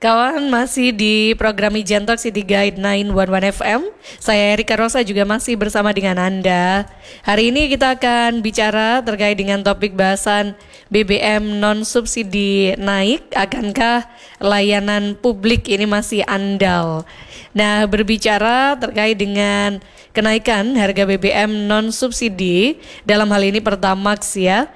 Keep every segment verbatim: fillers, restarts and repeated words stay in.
Kawan, masih di program Ijan Talk City Guide sembilan satu satu F M. Saya Erika Rosa juga masih bersama dengan Anda. Hari ini kita akan bicara terkait dengan topik bahasan B B M non subsidi naik. Akankah layanan publik ini masih andal? Nah, berbicara terkait dengan kenaikan harga B B M non subsidi, dalam hal ini Pertamax ya,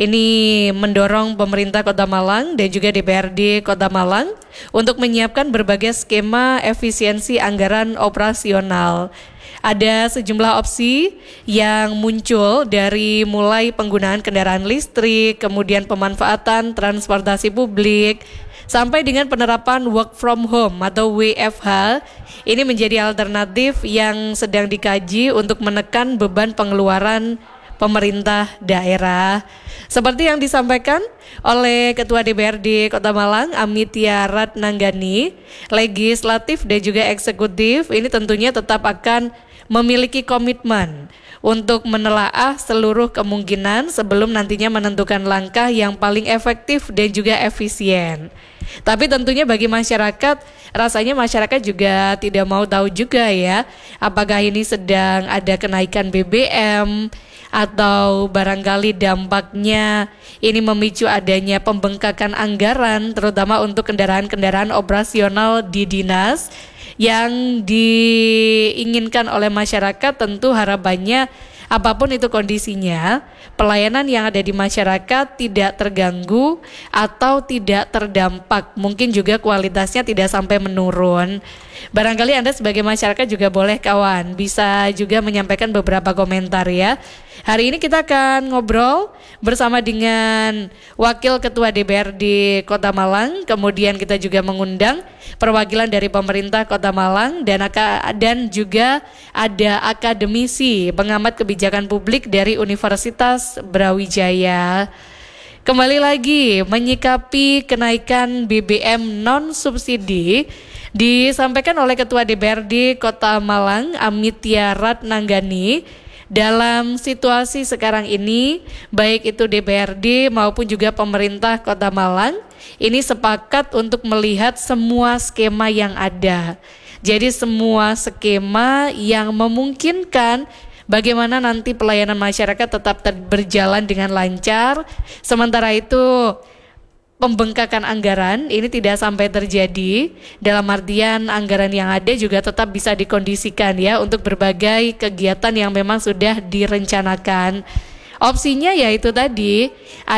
ini mendorong pemerintah Kota Malang dan juga D P R D Kota Malang untuk menyiapkan berbagai skema efisiensi anggaran operasional. Ada sejumlah opsi yang muncul dari mulai penggunaan kendaraan listrik, kemudian pemanfaatan transportasi publik, sampai dengan penerapan work from home atau W F H. Ini menjadi alternatif yang sedang dikaji untuk menekan beban pengeluaran pemerintah daerah. Seperti yang disampaikan oleh Ketua D P R D Kota Malang, Amitya Ratnanggani, legislatif dan juga eksekutif ini tentunya tetap akan memiliki komitmen untuk menelaah seluruh kemungkinan sebelum nantinya menentukan langkah yang paling efektif dan juga efisien. Tapi tentunya bagi masyarakat, rasanya masyarakat juga tidak mau tahu juga ya, apakah ini sedang ada kenaikan B B M atau barangkali dampaknya ini memicu adanya pembengkakan anggaran terutama untuk kendaraan-kendaraan operasional di dinas. Yang diinginkan oleh masyarakat tentu harapannya apapun itu kondisinya, pelayanan yang ada di masyarakat tidak terganggu atau tidak terdampak, mungkin juga kualitasnya tidak sampai menurun. Barangkali Anda sebagai masyarakat juga boleh kawan, bisa juga menyampaikan beberapa komentar ya. Hari ini kita akan ngobrol bersama dengan Wakil Ketua D P R D Kota Malang, kemudian kita juga mengundang perwakilan dari pemerintah Kota Malang dan dan juga ada akademisi pengamat kebijakan publik dari Universitas Brawijaya. Kembali lagi menyikapi kenaikan B B M non subsidi disampaikan oleh Ketua D P R D Kota Malang, Amitya Ratnanggani. Dalam situasi sekarang ini, baik itu D P R D maupun juga pemerintah Kota Malang, ini sepakat untuk melihat semua skema yang ada. Jadi semua skema yang memungkinkan bagaimana nanti pelayanan masyarakat tetap ter- berjalan dengan lancar. Sementara itu pembengkakan anggaran ini tidak sampai terjadi, dalam artian anggaran yang ada juga tetap bisa dikondisikan ya untuk berbagai kegiatan yang memang sudah direncanakan. Opsinya yaitu tadi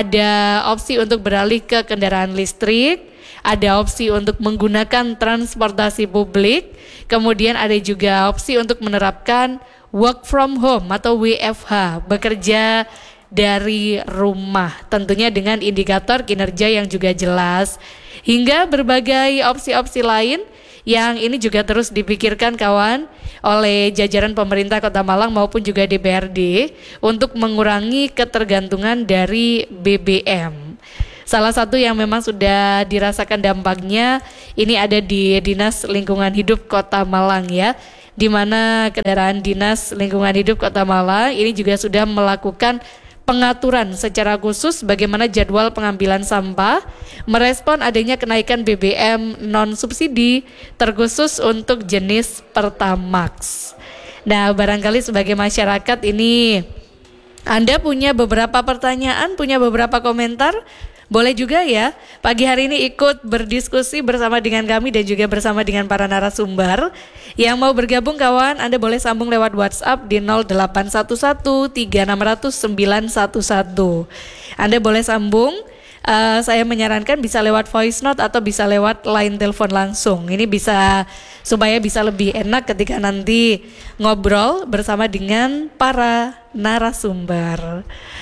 ada opsi untuk beralih ke kendaraan listrik, ada opsi untuk menggunakan transportasi publik, kemudian ada juga opsi untuk menerapkan work from home atau W F H, bekerja dari rumah, tentunya dengan indikator kinerja yang juga jelas, hingga berbagai opsi-opsi lain yang ini juga terus dipikirkan kawan oleh jajaran pemerintah Kota Malang maupun juga D P R D untuk mengurangi ketergantungan dari B B M. Salah satu yang memang sudah dirasakan dampaknya ini ada di Dinas Lingkungan Hidup Kota Malang ya, di mana kendaraan Dinas Lingkungan Hidup Kota Malang ini juga sudah melakukan pengaturan secara khusus bagaimana jadwal pengambilan sampah merespon adanya kenaikan B B M non subsidi terkhusus untuk jenis Pertamax. Nah, barangkali sebagai masyarakat ini Anda punya beberapa pertanyaan, punya beberapa komentar, boleh juga ya pagi hari ini ikut berdiskusi bersama dengan kami dan juga bersama dengan para narasumber. Yang mau bergabung kawan, Anda boleh sambung lewat WhatsApp di nol delapan satu satu tiga enam nol nol sembilan satu satu. Anda boleh sambung, uh, saya menyarankan bisa lewat voice note atau bisa lewat line telepon langsung. Ini bisa supaya bisa lebih enak ketika nanti ngobrol bersama dengan para narasumber.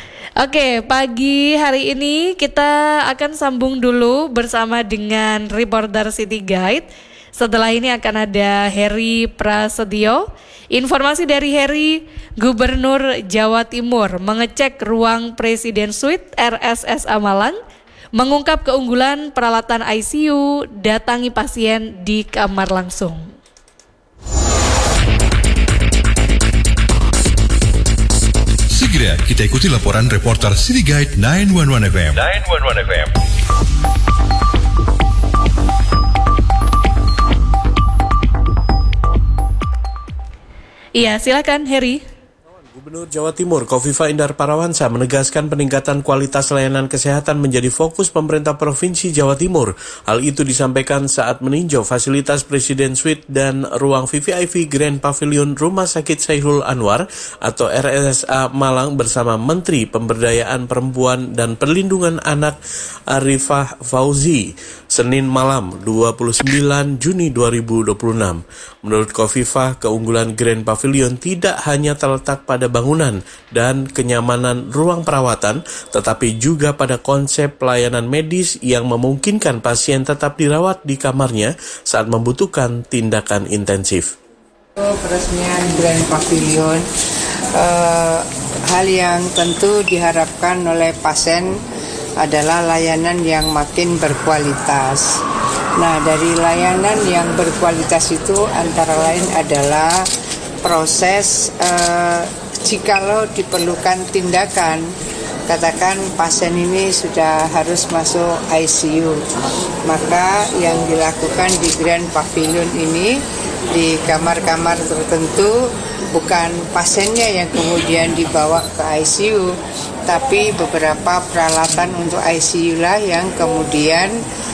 Oke, pagi hari ini kita akan sambung dulu bersama dengan reporter City Guide. Setelah ini akan ada Heri Prasetyo. Informasi dari Heri, Gubernur Jawa Timur mengecek ruang Presiden Suite R S S A Malang, mengungkap keunggulan peralatan I C U, datangi pasien di kamar langsung. Segera kita ikuti laporan reporter City Guide sembilan satu satu F M. sembilan satu satu F M. Iya, silakan Heri. Gubernur Jawa Timur Kofifa Indar Parawansa menegaskan peningkatan kualitas layanan kesehatan menjadi fokus pemerintah Provinsi Jawa Timur. Hal itu disampaikan saat meninjau fasilitas Presiden Suite dan ruang V V I P Grand Pavilion Rumah Sakit Saiful Anwar atau R S S A Malang bersama Menteri Pemberdayaan Perempuan dan Perlindungan Anak Arifah Fauzi, Senin malam dua puluh sembilan Juni dua ribu dua puluh enam. Menurut Kofifa, keunggulan Grand Pavilion tidak hanya terletak pada bangunan dan kenyamanan ruang perawatan, tetapi juga pada konsep pelayanan medis yang memungkinkan pasien tetap dirawat di kamarnya saat membutuhkan tindakan intensif. Peresmian Grand Pavilion, eh, hal yang tentu diharapkan oleh pasien adalah layanan yang makin berkualitas. Nah, dari layanan yang berkualitas itu antara lain adalah proses eh, jikalau diperlukan tindakan, katakan pasien ini sudah harus masuk I C U, maka yang dilakukan di Grand Pavilion ini di kamar-kamar tertentu bukan pasiennya yang kemudian dibawa ke I C U, tapi beberapa peralatan untuk I C U lah yang kemudian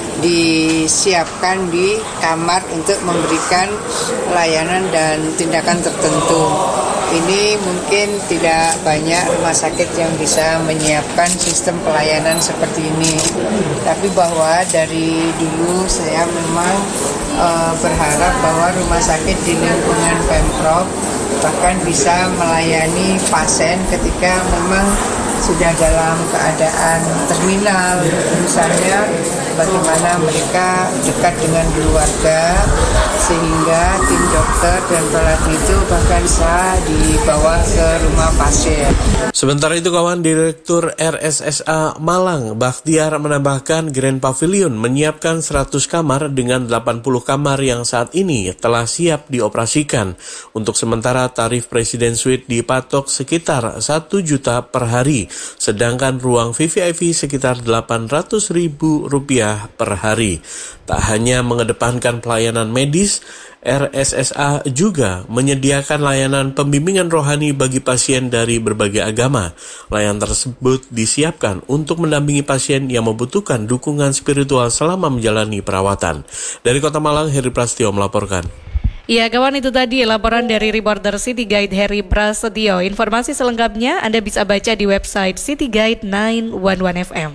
disiapkan di kamar untuk memberikan layanan dan tindakan tertentu. Ini mungkin tidak banyak rumah sakit yang bisa menyiapkan sistem pelayanan seperti ini. Tapi bahwa dari dulu saya memang e, berharap bahwa rumah sakit di lingkungan Pemprov bahkan bisa melayani pasien ketika memang sudah dalam keadaan terminal, misalnya bagaimana mereka dekat dengan keluarga sehingga tim dokter dan perawat itu bahkan bisa dibawa ke rumah pasien. Sementara itu kawan, Direktur R S S A Malang Bakhtiar menambahkan Grand Pavilion menyiapkan seratus kamar dengan delapan puluh kamar yang saat ini telah siap dioperasikan. Untuk sementara tarif Presiden Suite dipatok sekitar satu juta per hari, sedangkan ruang V V I P sekitar delapan ratus ribu rupiah per hari. Tak hanya mengedepankan pelayanan medis, R S S A juga menyediakan layanan pembimbingan rohani bagi pasien dari berbagai agama. Layanan tersebut disiapkan untuk mendampingi pasien yang membutuhkan dukungan spiritual selama menjalani perawatan. Dari Kota Malang, Heri Prasetyo melaporkan. Ya kawan, itu tadi laporan dari reporter City Guide Heri Prasetyo. Informasi selengkapnya Anda bisa baca di website City Guide sembilan satu satu F M.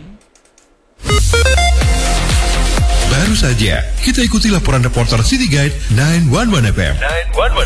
Baru saja kita ikuti laporan reporter City Guide sembilan satu satu F M.